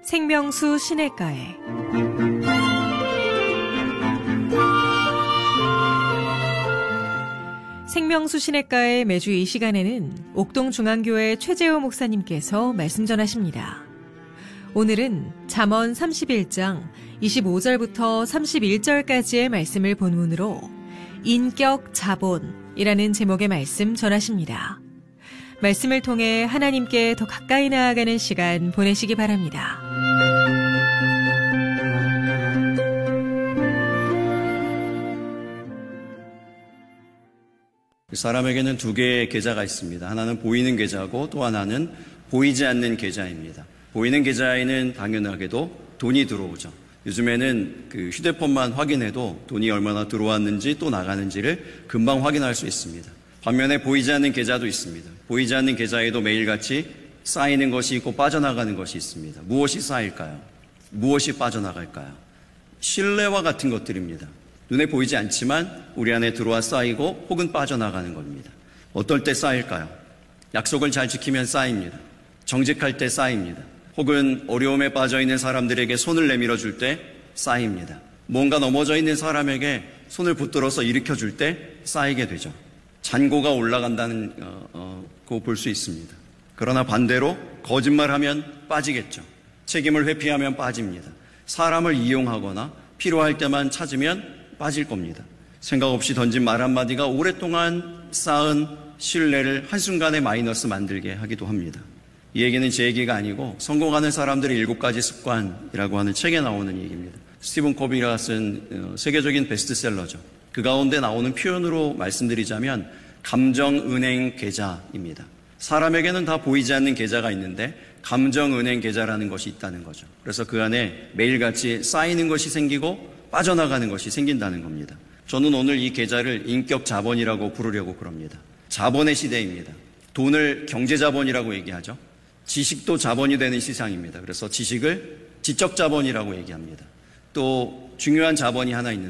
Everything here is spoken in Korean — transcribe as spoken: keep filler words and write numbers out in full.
생명수 시냇가에 생명수 시냇가에 매주 이 시간에는 옥동중앙교회 최재호 목사님께서 말씀 전하십니다. 오늘은 잠언 삼십일 장 이십오 절부터 삼십일 절까지의 말씀을 본문으로 인격 자본이라는 제목의 말씀 전하십니다. 말씀을 통해 하나님께 더 가까이 나아가는 시간 보내시기 바랍니다. 사람에게는 두 개의 계좌가 있습니다. 하나는 보이는 계좌고 또 하나는 보이지 않는 계좌입니다. 보이는 계좌에는 당연하게도 돈이 들어오죠. 요즘에는 그 휴대폰만 확인해도 돈이 얼마나 들어왔는지 또 나가는지를 금방 확인할 수 있습니다. 반면에 보이지 않는 계좌도 있습니다. 보이지 않는 계좌에도 매일같이 쌓이는 것이 있고 빠져나가는 것이 있습니다. 무엇이 쌓일까요? 무엇이 빠져나갈까요? 신뢰와 같은 것들입니다. 눈에 보이지 않지만 우리 안에 들어와 쌓이고 혹은 빠져나가는 겁니다. 어떨 때 쌓일까요? 약속을 잘 지키면 쌓입니다. 정직할 때 쌓입니다. 혹은 어려움에 빠져있는 사람들에게 손을 내밀어 줄 때 쌓입니다. 뭔가 넘어져 있는 사람에게 손을 붙들어서 일으켜 줄 때 쌓이게 되죠. 잔고가 올라간다는 어, 어, 거 볼 수 있습니다. 그러나 반대로 거짓말하면 빠지겠죠. 책임을 회피하면 빠집니다. 사람을 이용하거나 필요할 때만 찾으면 빠질 겁니다. 생각 없이 던진 말 한마디가 오랫동안 쌓은 신뢰를 한순간에 마이너스 만들게 하기도 합니다. 이 얘기는 제 얘기가 아니고 성공하는 사람들의 일곱 가지 습관이라고 하는 책에 나오는 얘기입니다. 스티븐 코비가 쓴 세계적인 베스트셀러죠. 그 가운데 나오는 표현으로 말씀드리자면 감정은행 계좌입니다. 사람에게는 다 보이지 않는 계좌가 있는데 감정은행 계좌라는 것이 있다는 거죠. 그래서 그 안에 매일같이 쌓이는 것이 생기고 빠져나가는 것이 생긴다는 겁니다. 저는 오늘 이 계좌를 인격 자본이라고 부르려고 그럽니다. 자본의 시대입니다. 돈을 경제자본이라고 얘기하죠. 지식도 자본이 되는 시장입니다. 그래서 지식을 지적 자본이라고 얘기합니다. 또 중요한 자본이 하나 있는데